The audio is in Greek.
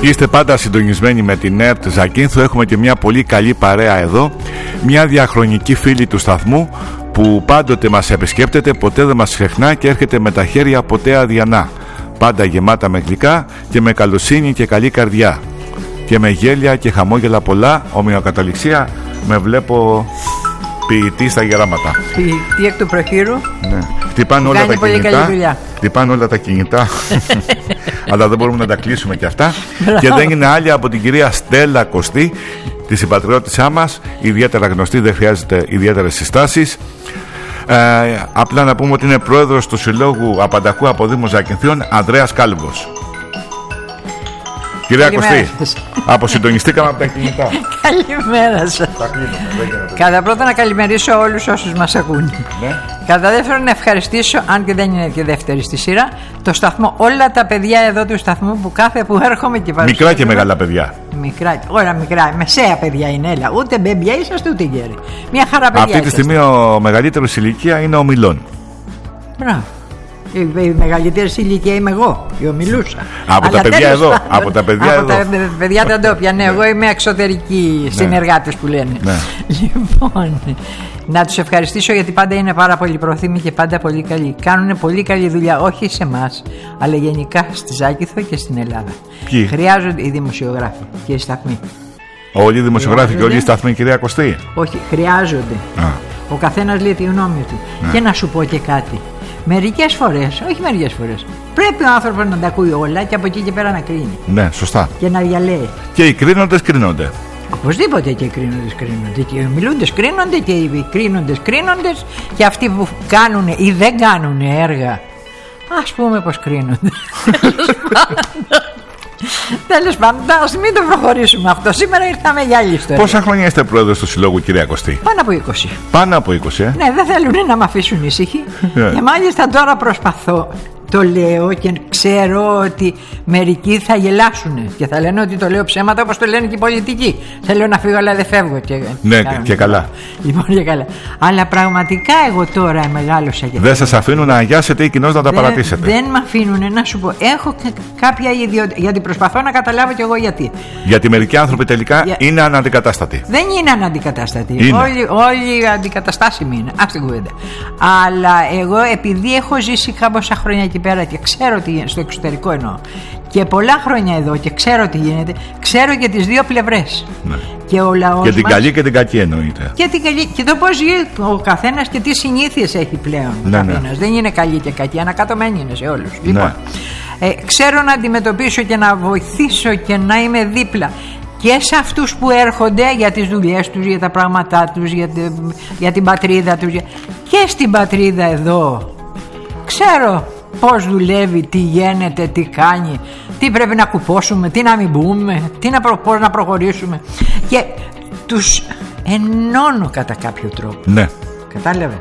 Είστε πάντα συντονισμένοι με την ΕΡΤ Ζακίνθου. Έχουμε και μια πολύ καλή παρέα εδώ. Μια διαχρονική φίλη του σταθμού που πάντοτε μας επισκέπτεται, ποτέ δεν μας ξεχνά και έρχεται με τα χέρια ποτέ αδιανά. Πάντα γεμάτα με γλυκά και με καλοσύνη και καλή καρδιά. Και με γέλια και χαμόγελα πολλά. Ομοιοκαταληξία, με βλέπω ποιητή στα γεράματα. Ποιητή εκ του προχείρου. Ναι. Χτυπάνε όλα τα κινητά. Χτυπάνε όλα τα κινητά. Αλλά δεν μπορούμε να τα κλείσουμε κι αυτά. Και δεν είναι άλλη από την κυρία Στέλλα Κωστή, τη συμπατριώτησά μας, ιδιαίτερα γνωστή, δεν χρειάζεται ιδιαίτερες συστάσεις. Απλά να πούμε ότι είναι πρόεδρος του Συλλόγου Απανταχού Αποδήμου Ζακυνθίων, Ανδρέας Κάλυβος. Κυρία Κωστή, αποσυντονιστήκαμε από τα κινητά. Καλημέρα σας. Κατά πρώτα να καλημερίσω όλους όσους μας ακούν. Ναι. Κατά δεύτερον να ευχαριστήσω, αν και δεν είναι και δεύτερη στη σειρά, το σταθμό, όλα τα παιδιά εδώ του σταθμού που κάθε που έρχομαι και παρουσιάζω. Μικρά και μεγάλα παιδιά. Μικρά, όλα μικρά, μεσαία παιδιά είναι, έλα. Ούτε μπέμπια είσαστε ούτε γέροι. Μια χαρά παιδιά. Αυτή τη στιγμή ο μεγαλύτερος ηλικία είναι ο Μιλών. Μπράβο. Η μεγαλύτερη ηλικία είμαι εγώ, η ομιλούσα. Από τα παιδιά εδώ. Από τα παιδιά εδώ. Τα παιδιά τα ντόπια, ναι, εγώ είμαι εξωτερικοί συνεργάτες που λένε. Ναι. Λοιπόν, να τους ευχαριστήσω γιατί πάντα είναι πάρα πολύ προθύμοι και πάντα πολύ καλοί. Κάνουν πολύ καλή δουλειά, όχι σε εμάς, αλλά γενικά στη Ζάκυνθο και στην Ελλάδα. Ποιοι? Χρειάζονται οι δημοσιογράφοι και οι σταθμοί. Όλοι οι δημοσιογράφοι και όλοι οι σταθμοί, κυρία Κωστή. Όχι, χρειάζονται. Ο καθένας λέει τη γνώμη του. Και να σου πω και κάτι. Μερικές φορές, όχι μερικές φορές, πρέπει ο άνθρωπος να τα ακούει όλα και από εκεί και πέρα να κρίνει. Ναι, σωστά. Και να διαλέει. Και οι κρίνοντες κρίνονται. Οπωσδήποτε και οι κρίνοντες κρίνονται. Και οι μιλούντες κρίνονται και οι κρίνοντες και αυτοί που κάνουν ή δεν κάνουν έργα, ας πούμε πως κρίνονται. Τέλος πάντων, ας μην το προχωρήσουμε αυτό. Σήμερα ήρθαμε για άλλη ιστορία. Πόσα χρόνια είστε πρόεδρος του Συλλόγου, κυρία Κωστή? Πάνω από 20. Πάνω από 20, Ναι, δεν θέλουν να με αφήσουν ήσυχη. Και μάλιστα τώρα προσπαθώ. Το λέω και ξέρω ότι μερικοί θα γελάσουν και θα λένε ότι το λέω ψέματα, όπως το λένε και οι πολιτικοί. Θέλω να φύγω, αλλά δεν φεύγω. Ναι, και καλά. Λοιπόν, και καλά. Αλλά πραγματικά εγώ τώρα μεγάλωσα και δεν σας αφήνουν να αγιάσετε ή κοινώς να τα παρατήσετε. Δεν με αφήνουν, να σου πω. Έχω κάποια ιδιότητα. Γιατί προσπαθώ να καταλάβω κι εγώ γιατί. Γιατί μερικοί άνθρωποι τελικά είναι αναντικατάστατοι. Δεν είναι αναντικατάστατοι. Όλοι αντικαταστάσιμοι είναι. Ας την κουβέντα. Αλλά εγώ επειδή έχω ζήσει κάμποσα χρόνια εκεί πέρα και ξέρω τι γίνεται, στο εξωτερικό εννοώ, και πολλά χρόνια εδώ και ξέρω τι γίνεται, ξέρω και τις δύο πλευρές. Ναι. Και ο λαός και την καλή και την κακή εννοείται. Και την καλή και το πώς ζει ο καθένας και τι συνήθειες έχει πλέον ο καθένας. Ναι. Δεν είναι καλή και κακή, ανακατωμένη είναι σε όλους. Ναι. Λοιπόν, ξέρω να αντιμετωπίσω και να βοηθήσω και να είμαι δίπλα και σε αυτούς που έρχονται για τις δουλειές τους, για τα πράγματά τους, για την πατρίδα τους, και στην πατρίδα εδώ. Ξέρω πώς δουλεύει, τι γίνεται, τι κάνει, τι πρέπει να κουπώσουμε, τι να μην πούμε, πώς να προχωρήσουμε. Και τους ενώνω κατά κάποιο τρόπο. Ναι. Κατάλαβες.